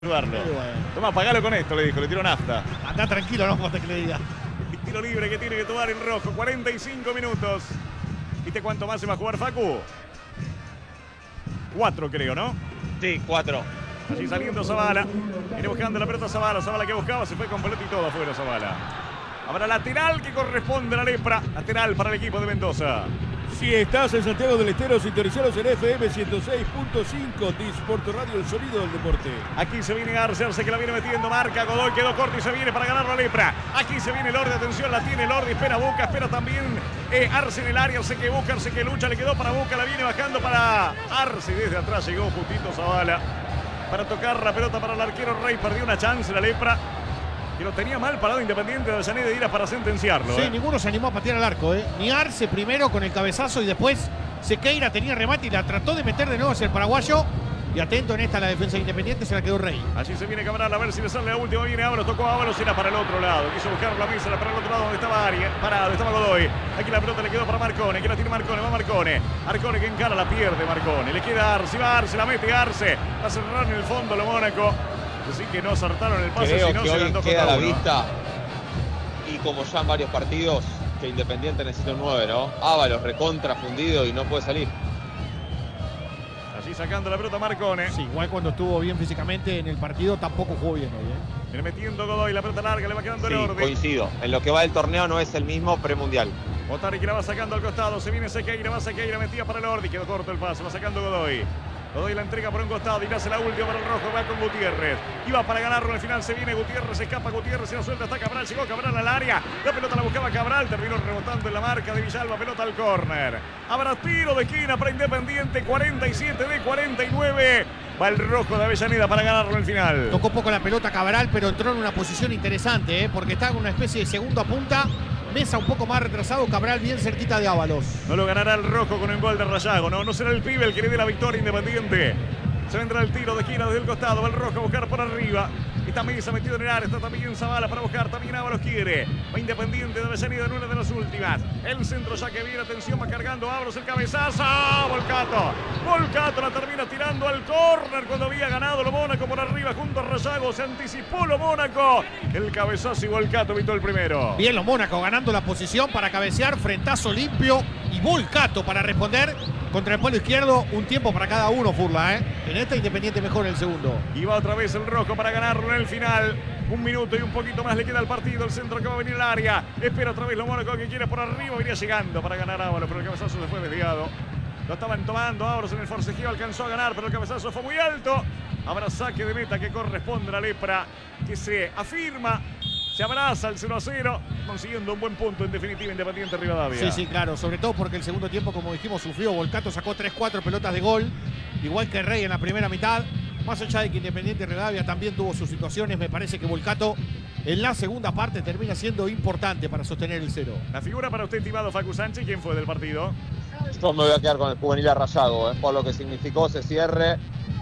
Bueno. Toma, pagalo con esto, le dijo, le tiró nafta. Andá tranquilo, no falta que le diga. El tiro libre que tiene que tomar el rojo, 45 minutos. ¿Viste cuánto más se va a jugar, Facu? 4, creo, ¿no? Sí, 4. Allí saliendo Zavala. Viene buscando la pelota Zavala. Zavala que buscaba, se fue con pelota y todo afuera Zavala. Habrá lateral que corresponde a la Lepra. Lateral para el equipo de Mendoza. Si estás en Santiago del Estero, sintonizaros en FM 106.5, Disport Radio, el sonido del deporte. Aquí se viene Arce, Arce que la viene metiendo, marca, Godoy quedó corto y se viene para ganar la Lepra. Aquí se viene Lordi, atención, la tiene Lordi, espera Boca, espera también Arce en el área, Arce que busca, Arce que lucha, le quedó para Boca, la viene bajando para Arce, desde atrás llegó justito Zavala para tocar la pelota para el arquero Rey, perdió una chance la Lepra. Que lo tenía mal parado Independiente de Avellaneda de Iras para sentenciarlo. Sí, ninguno se animó a patear al arco. Ni Arce primero con el cabezazo y después Sequeira tenía remate y la trató de meter de nuevo hacia el paraguayo. Y atento en esta la defensa de Independiente, se la quedó Rey. Allí se viene Cabral a ver si le sale la última. Viene Ábalos, tocó Ábalos, era para el otro lado. Quiso buscar la mesa para el otro lado donde estaba Arias. Parado, estaba Godoy. Aquí la pelota le quedó para Marcone. Aquí la tiene Marcone, va Marcone. Marcone que encara, la pierde Marcone. Le queda Arce, va Arce, la mete Arce. Va a cerrar en el fondo lo Mónaco. Así que no acertaron el pase, creo si no que se hoy andó queda a la uno. vista, y como ya en varios partidos, que Independiente necesita un 9, ¿no? Ábalos recontra fundido y no puede salir. Allí sacando la pelota Marcone. Sí, igual cuando estuvo bien físicamente en el partido tampoco jugó bien hoy. Viene metiendo Godoy, la pelota larga, le va quedando el Sí, orden. coincido. En lo que va del torneo no es el mismo premundial. Otari que la va sacando al costado, se viene Sequeira, va Sequeira, metía para el Ordi, quedó corto el pase, va sacando Godoy. Godoy la entrega por un costado y le hace la última para el rojo, va con Gutiérrez. Iba para ganarlo, al final se viene Gutiérrez, se escapa Gutiérrez, se la suelta, está Cabral, llegó Cabral al área. La pelota la buscaba Cabral, terminó rebotando en la marca de Villalba, pelota al córner. Habrá tiro de esquina para Independiente, 47 de 49. Va el rojo de Avellaneda para ganarlo al final. Tocó poco la pelota Cabral, pero entró en una posición interesante, porque está en una especie de segunda punta. Mesa un poco más retrasado, Cabral bien cerquita de Ábalos. No lo ganará el rojo con un gol de Rayago, no será el pibe el que le dé la victoria Independiente. Se vendrá el tiro de esquina desde el costado, va el rojo a buscar por arriba. Está Mesa metido en el área, está también Zavala para buscar, también Ábalos quiere. Va Independiente de Avellaneda en una de las últimas. El centro ya que viene, atención, va cargando Ábalos, el cabezazo. Volcato. Volcato la termina tirando al córner cuando había ganado lo Mónaco por arriba junto a Rayago. Se anticipó lo Mónaco. El cabezazo y Volcato evitó el primero. Bien lo Mónaco ganando la posición para cabecear, frentazo limpio y Volcato para responder contra el palo izquierdo. Un tiempo para cada uno, Furla, En esta Independiente mejor en el segundo. Y va otra vez el rojo para ganarlo en el final. 1 minuto y un poquito más le queda al partido. El centro que va a venir al área. Espera otra vez lo Mónaco que quiere por arriba. Venía llegando para ganar Ábalos, pero el cabezazo se fue desviado. Lo estaban tomando Ábalos en el forcejeo. Alcanzó a ganar, pero el cabezazo fue muy alto. Habrá saque de meta que corresponde a la Lepra, que se afirma. Se abraza el 0-0, consiguiendo un buen punto en definitiva Independiente Rivadavia. Sí, claro. Sobre todo porque el segundo tiempo, como dijimos, sufrió. Volcato sacó 3-4 pelotas de gol. Igual que Rey en la primera mitad. Más allá de que Independiente Rivadavia también tuvo sus situaciones, me parece que Volcato en la segunda parte termina siendo importante para sostener el 0. La figura para usted, estimado Facu Sánchez, ¿quién fue del partido? Yo me voy a quedar con el juvenil a Rayago, por lo que significó ese cierre.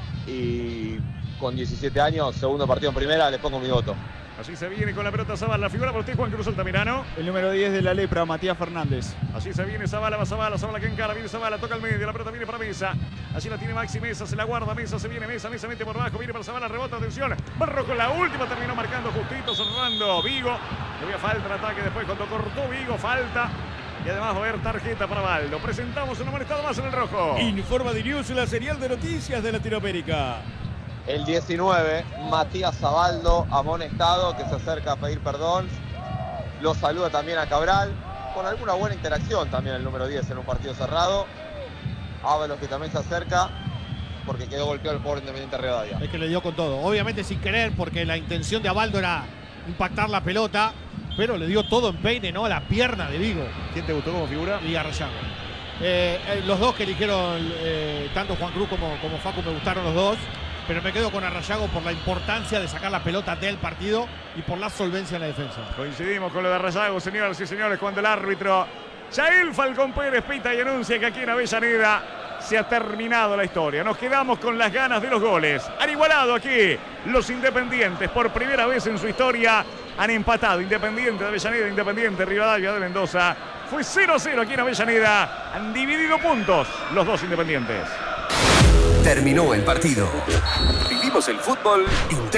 Y con 17 años, segundo partido en primera, le pongo mi voto. Así se viene con la pelota Zavala. La figura para usted, Juan Cruz Altamirano. El número 10 de la Lepra, Matías Fernández. Así se viene Zavala, va Zavala, Zavala que encara, viene Zavala, toca al medio, la pelota viene para Mesa. Así la tiene Maxi Mesa, se la guarda Mesa, se viene Mesa, Mesa mete por abajo, viene para Zavala, rebota, atención. Barro con la última, terminó marcando justito, cerrando Vigo. Le había falta el ataque después cuando cortó Vigo, falta. Y además va a haber tarjeta para Baldo. Presentamos un amonestado más en el rojo. Informa de News, la serial de noticias de Latinoamérica. El 19, Matías Zabaldo, amonestado, que se acerca a pedir perdón. Lo saluda también a Cabral, con alguna buena interacción también el número 10 en un partido cerrado. Ábalos que también se acerca, porque quedó golpeado el pobre Independiente Rivadavia. Es que le dio con todo. Obviamente sin querer, porque la intención de Abaldo era impactar la pelota, pero le dio todo en peine, ¿no? A la pierna de Vigo. ¿Quién te gustó como figura? Y a Rayago. Los dos que eligieron, tanto Juan Cruz como Facu, me gustaron los dos. Pero me quedo con Arrayago por la importancia de sacar la pelota del partido y por la solvencia en la defensa. Coincidimos con lo de Arrayago, señoras y señores, cuando el árbitro Yael Falcón Pérez pita y anuncia que aquí en Avellaneda se ha terminado la historia. Nos quedamos con las ganas de los goles. Han igualado aquí los Independientes. Por primera vez en su historia han empatado Independiente de Avellaneda, Independiente Rivadavia de Mendoza. Fue 0-0 aquí en Avellaneda. Han dividido puntos los dos Independientes. Terminó el partido. Vivimos el fútbol